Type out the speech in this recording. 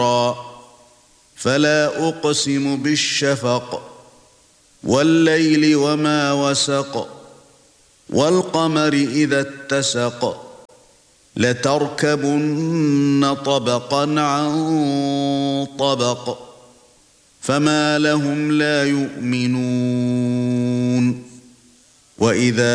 فلا أقسم بالشفق والليل وما وسق والقمر إذا اتسق لتركبن طبقا عن طبق فما لهم لا يؤمنون وإذا